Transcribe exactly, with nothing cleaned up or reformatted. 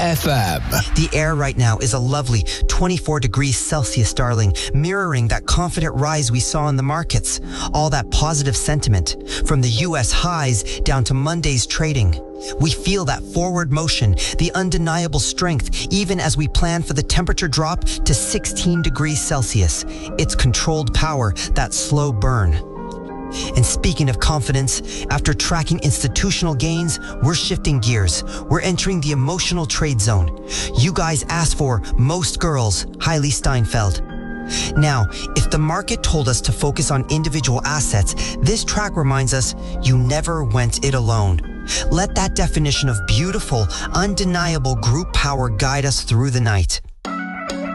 F M. The air right now is a lovely twenty-four degrees Celsius, darling, mirroring that confident rise we saw in the markets. All that positive sentiment, from the U S highs down to Monday's trading. We feel that forward motion, the undeniable strength, even as we plan for the temperature drop to sixteen degrees Celsius. It's controlled power, that slow burn. And speaking of confidence, after tracking institutional gains, we're shifting gears. We're entering the emotional trade zone. You guys asked for most girls, Hailey Steinfeld. Now, if the market told us to focus on individual assets, this track reminds us you never went it alone. Let that definition of beautiful, undeniable group power guide us through the night.